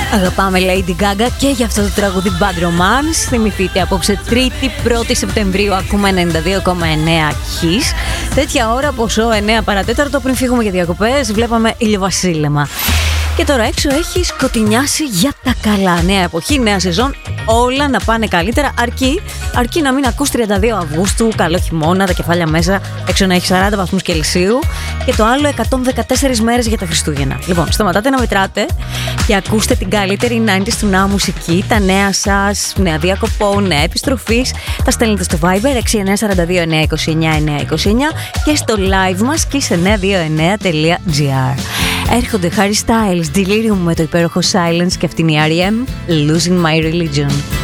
Αγαπάμε Lady Gaga και για αυτό το τραγούδι Bad Romance. Θυμηθείτε, απόψε 3η Σεπτεμβρίου ακούμε 92,9 Kiss. Τέτοια ώρα ποσό 9 παρατέταρτο πριν φύγουμε για διακοπές βλέπαμε ηλιοβασίλεμα. Και τώρα έξω έχει σκοτεινιάσει για τα καλά. Νέα εποχή, νέα σεζόν, όλα να πάνε καλύτερα. Αρκεί να μην ακούς 32 Αυγούστου, καλό χειμώνα, τα κεφάλια μέσα, έξω να έχει 40 βαθμούς Κελσίου και το άλλο 114 μέρες για τα Χριστούγεννα. Λοιπόν, σταματάτε να μετράτε και ακούστε την καλύτερη 90's του Now μουσική, τα νέα σας, νέα διακοπών, νέα επιστροφής. Τα στέλνετε στο Viber 6942-929-929 και στο live μας kiss929.gr. Έρχονται Harry Styles, Delirium με το υπέροχο Silence και αυτήν η R.E.M. Losing My Religion.